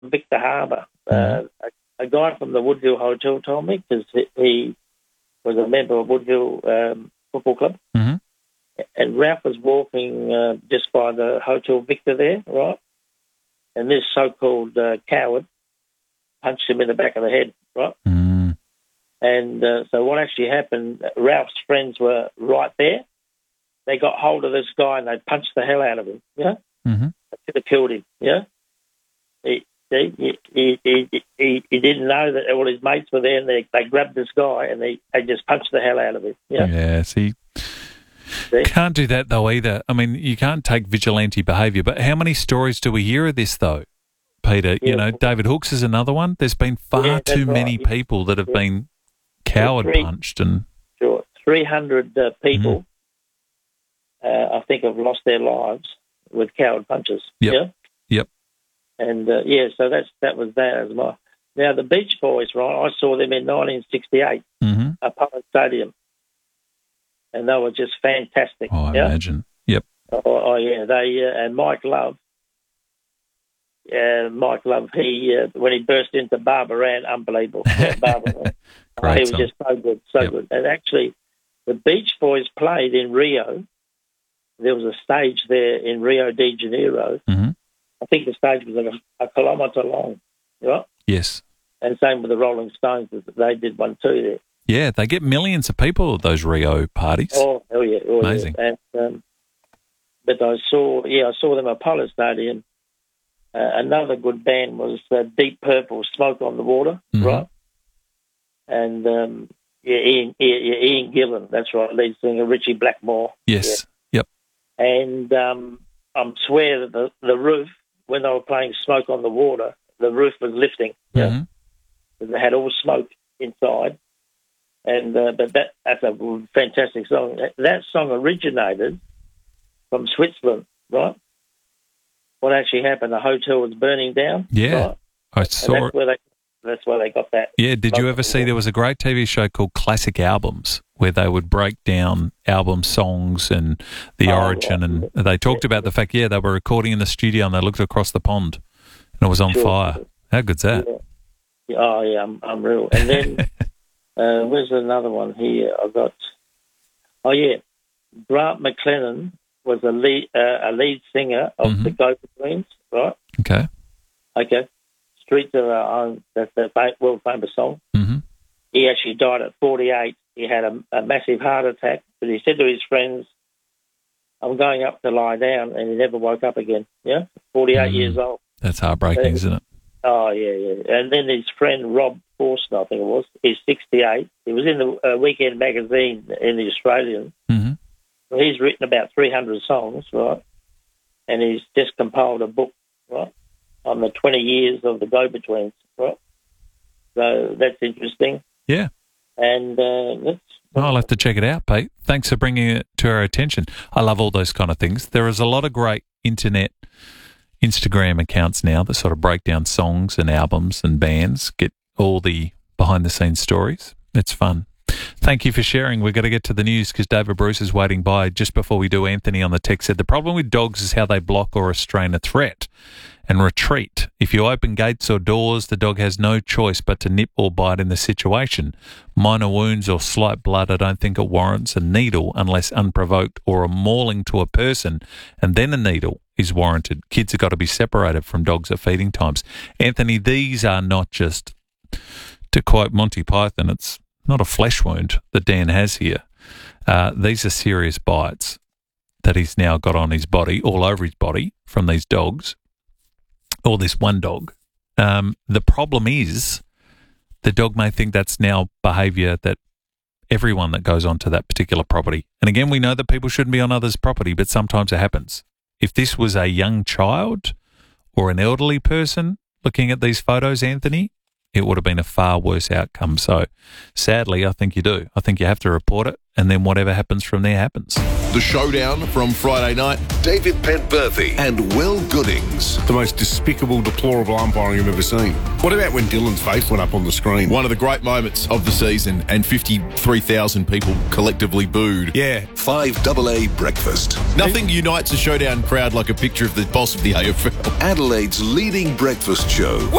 Victor Harbour. A guy from the Woodville Hotel told me, because he was a member of Woodville Football Club. Mm-hmm. And Ralph was walking just by the Hotel Victor there, right? And this so-called coward punched him in the back of the head, right? Mm. And so what actually happened, Ralph's friends were right there. They got hold of this guy and they punched the hell out of him, yeah? Mm-hmm. They could have killed him, yeah? He didn't know that all his mates were there, and they grabbed this guy and they just punched the hell out of him, yeah? Yeah, see? Can't do that, though, either. I mean, you can't take vigilante behaviour, but how many stories do we hear of this, though, Peter? Yeah. You know, David Hooks is another one. There's been far too many people that have been coward-punched. And 300 people, I think, have lost their lives with coward punches. Yep. Yeah? Yep. And, so that was that as well. Now, the Beach Boys, right, I saw them in 1968 at Apollo Stadium. And they were just fantastic. Oh, I imagine. Yep. Oh yeah. They and Mike Love. He when he burst into Barbara Ann, unbelievable. Barbara Ann. Great he was song. just so good, so good. And actually, the Beach Boys played in Rio. There was a stage there in Rio de Janeiro. Mm-hmm. I think the stage was a kilometre long. Right? Yes. And same with the Rolling Stones. They did one too there. Yeah, they get millions of people at those Rio parties. Oh, hell yeah. Oh, amazing. Yeah. And, but I saw them at Apollo Stadium. Another good band was Deep Purple, Smoke on the Water, right? And, Ian Gillan, that's right, lead singer, Richie Blackmore. Yes, yeah. Yep. And I swear that the roof, when they were playing Smoke on the Water, the roof was lifting. Yeah. They had all smoke inside. And but that's a fantastic song. That song originated from Switzerland, right? What actually happened? The hotel was burning down. Yeah, right? I saw it. That's where they got that. Yeah, did you ever see there was a great TV show called Classic Albums where they would break down album songs and the origin, and they talked about the fact, they were recording in the studio and they looked across the pond and it was on fire. How good's that? Yeah. Oh, yeah, I'm real. And then... where's another one here? I've got. Oh yeah, Grant McLennan was a lead singer of the Go-Betweens, right? Okay. Streets of Our Own. That's the world famous song. Mm-hmm. He actually died at 48. He had a massive heart attack, but he said to his friends, "I'm going up to lie down," and he never woke up again. Yeah, 48 years old. That's heartbreaking, isn't it? Oh yeah. And then his friend Rob Forster, I think it was, he's 68. He was in the Weekend magazine in the Australian. Mm-hmm. Well, he's written about 300 songs, right? And he's just compiled a book, right, on the 20 years of the Go-Betweens, right? So that's interesting. Yeah. And I'll have to check it out, Pete. Thanks for bringing it to our attention. I love all those kind of things. There is a lot of great internet Instagram accounts now that sort of break down songs and albums and bands, get all the behind-the-scenes stories. It's fun. Thank you for sharing. We've got to get to the news because David Bruce is waiting by. Just before we do, Anthony on the text said, the problem with dogs is how they block or restrain a threat and retreat. If you open gates or doors, the dog has no choice but to nip or bite in the situation. Minor wounds or slight blood, I don't think it warrants a needle unless unprovoked, or a mauling to a person and then a needle is warranted. Kids have got to be separated from dogs at feeding times. Anthony, these are not just, to quote Monty Python, it's not a flesh wound that Dan has here. These are serious bites that he's now got on his body, all over his body, from these dogs, or this one dog. The problem is the dog may think that's now behaviour that everyone that goes onto that particular property. And again, we know that people shouldn't be on others' property, but sometimes it happens. If this was a young child or an elderly person looking at these photos, Anthony, it would have been a far worse outcome. So sadly, I think you do. I think you have to report it, and then whatever happens from there happens. The showdown from Friday night. David Penberthy and Will Goodings. The most despicable, deplorable umpiring I've ever seen. What about when Dylan's face went up on the screen? One of the great moments of the season, and 53,000 people collectively booed. Yeah. 5AA Breakfast. Nothing unites a showdown crowd like a picture of the boss of the AFL. Adelaide's leading breakfast show.